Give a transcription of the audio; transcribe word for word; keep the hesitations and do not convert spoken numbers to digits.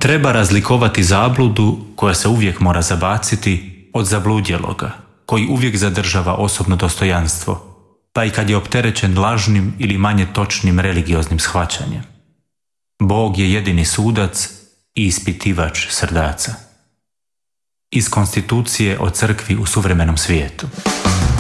Treba razlikovati zabludu koja se uvijek mora zabaciti od zabludjeloga, koji uvijek zadržava osobno dostojanstvo, pa i kad je opterećen lažnim ili manje točnim religioznim shvaćanjem. Bog je jedini sudac i ispitivač srdaca. Iz konstitucije o crkvi u suvremenom svijetu.